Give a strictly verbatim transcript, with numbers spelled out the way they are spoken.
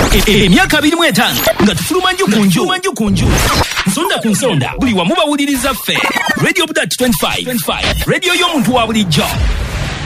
emyaka abiri mu etaano nga tufuluma nju ku nju manju ku nju nsonda ku nsonda buli wamu bawuliriza ffe Radio Budat twenty-five Radio y'omuntu wa bulijjo.